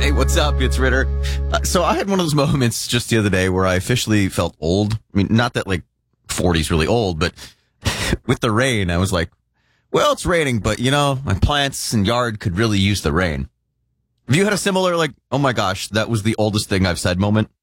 Hey, what's up? It's Ritter. So I had one of those moments just the other day where I officially felt old. I mean, not that like 40 is really old, but with the rain, I was like, well, it's raining, but you know, my plants and yard could really use the rain. Have you had a similar like, oh my gosh, that was the oldest thing I've said moment?